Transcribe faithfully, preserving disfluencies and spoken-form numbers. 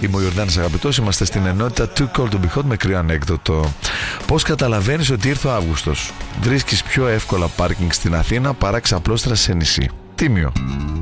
Είμαι ο Ιορδάνης Αγαπητός, είμαστε στην ενότητα Too Cold to Be Hot με κρύο ανέκδοτο. Πώς καταλαβαίνεις ότι ήρθε ο Αύγουστος? Βρίσκεις πιο εύκολα πάρκινγκ στην Αθήνα παρά ξαπλώστρα σε νησί. Τίμιο.